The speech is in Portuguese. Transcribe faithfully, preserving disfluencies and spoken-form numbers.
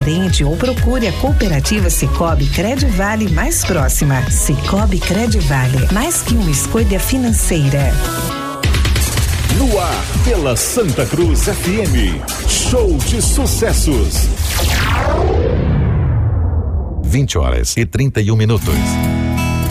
acidente ou procure a cooperativa Cicobi Credivale mais próxima. Cicobi Credivale, mais que uma escolha financeira. No ar, pela Santa Cruz F M, show de sucessos. vinte horas e trinta e um minutos.